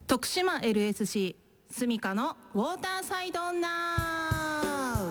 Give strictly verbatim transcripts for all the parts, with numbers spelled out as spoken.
徳島 エルエスシー スミカのウォーターサイドナウ。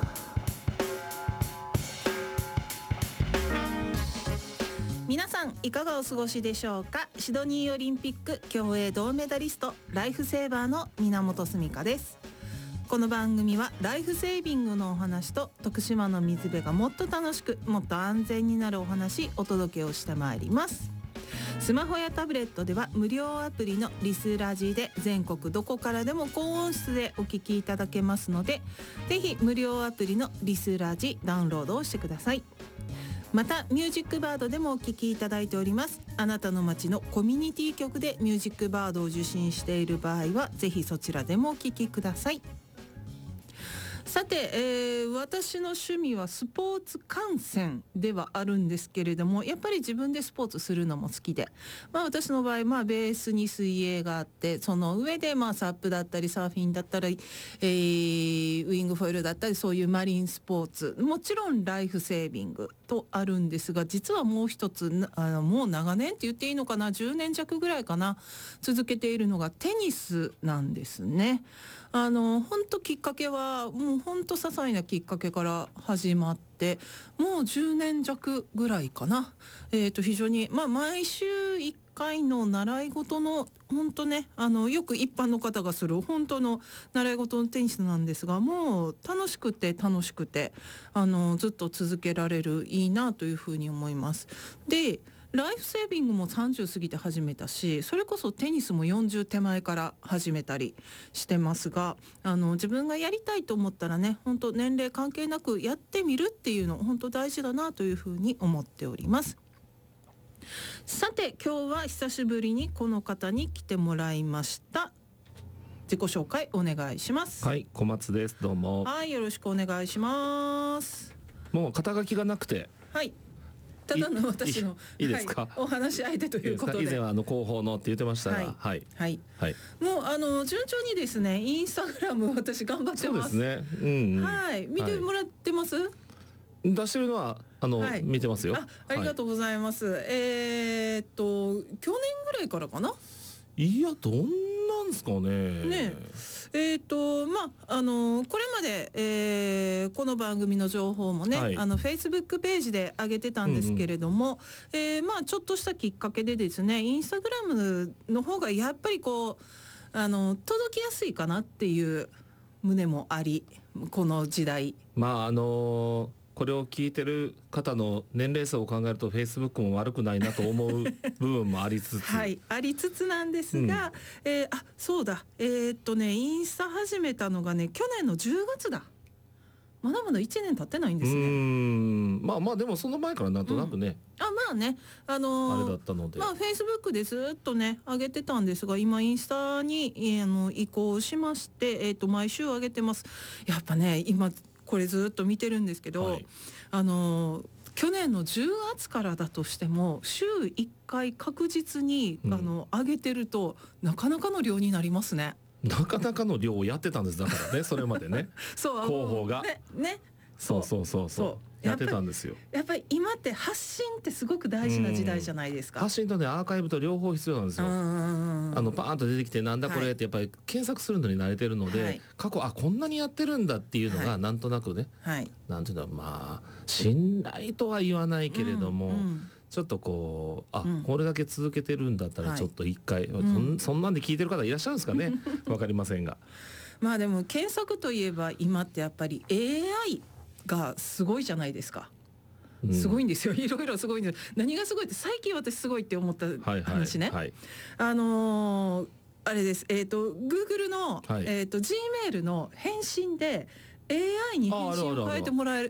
皆さんいかがお過ごしでしょうか。シドニーオリンピック競泳銅メダリスト、ライフセーバーの源澄香です。この番組はライフセービングのお話と徳島の水辺がもっと楽しくもっと安全になるお話お届けをしてまいります。スマホやタブレットでは無料アプリのリスラジで全国どこからでも高音質でお聞きいただけますので、ぜひ無料アプリのリスラジダウンロードをしてください。またミュージックバードでもお聞きいただいております。あなたの街のコミュニティ局でミュージックバードを受信している場合はぜひそちらでもお聞きください。さて、えー、私の趣味はスポーツ観戦ではあるんですけれども、やっぱり自分でスポーツするのも好きで、まあ、私の場合、まあ、ベースに水泳があって、その上で、まあ、サップだったりサーフィンだったり、えー、ウィングフォイルだったり、そういうマリンスポーツ、もちろんライフセービングとあるんですが、実はもう一つ、あのもう長年って言っていいのかな、じゅうねん弱ぐらいかな、続けているのがテニスなんですね。あの本当きっかけはもう本当些細なきっかけから始まって、もうじゅうねん弱ぐらいかな。えーと非常に、まあ、毎週いっかいの習い事の本当ね、あのよく一般の方がする本当の習い事のテニスなんですが、もう楽しくて楽しくてあのずっと続けられる、いいなというふうに思います。でライフセービングもさんじゅう過ぎて始めたし、それこそテニスもよんじゅう手前から始めたりしてますが、あの自分がやりたいと思ったらね、本当年齢関係なくやってみるっていうの本当大事だなというふうに思っております。さて今日は久しぶりにこの方に来てもらいました。自己紹介お願いします。 はい、小松です。どうも。 はい、よろしくお願いします。 もう肩書きがなくて、 はい、ただの私のいいいいですか、 はい、お話し相手ということで、 以前はあの広報のって言ってましたが、 はいはいはいはい、 もうあの順調にですね、インスタグラム私頑張ってます。 そうですね、うんうん、 はい、見てもらってます？はい、 出してるのはあの、はい、見てますよ。 あ、ありがとうございます。はい、えー、っと去年ぐらいからかな。 いや、どんなんですかね。 ねえー、とまああのこれまで、えー、この番組の情報もね、はい、あの Facebook ページで上げてたんですけれども、うんうん、えー、まあちょっとしたきっかけでですね、インスタグラムの方がやっぱりこうあの届きやすいかなっていう旨もあり、この時代、 まああのーこれを聞いてる方の年齢層を考えると Facebook も悪くないなと思う部分もありつつはいありつつなんですが、うん、えー、あそうだえー、っとねインスタ始めたのがね去年のじゅうがつだ。まだまだいちねん経ってないんですね。 うーん、まあまあでもその前からなんとなくね、 うん、あまあねあのー、 あれだったので、 まあ Facebook でずっとね上げてたんですが、今インスタに、えー、あの移行しまして、えー、っと毎週上げてます。やっぱね今これずっと見てるんですけど、はい、あの去年のじゅうがつからだとしても週いっかい確実に、うん、あの上げてるとなかなかの量になりますね。 なかなかの量をやってたんです。だからねそれまでねそう広報がねねそうそうそうそうやってたんですよ。 やっぱり今って発信ってすごく大事な時代じゃないですか。 発信とねアーカイブと両方必要なんですよ。あのパーンと出てきてなんだこれってやっぱり検索するのに慣れてるので、はい、過去あこんなにやってるんだっていうのがなんとなくね、はい、なんていうのまあ信頼とは言わないけれども、うんうん、ちょっとこうあ、うん、これだけ続けてるんだったらちょっと一回、はい、そ, んそんなんで聞いてる方いらっしゃるんですかねわかりませんがまあでも検索といえば今ってやっぱり エーアイ がすごいじゃないですか。すごいんですよ、いろいろすごいんです。何がすごいって最近私すごいって思った話ね、はいはいはい、あのー、あれです、えーと Google の、はい、えーと Gmail の返信で エーアイ に返信を変えてもらえ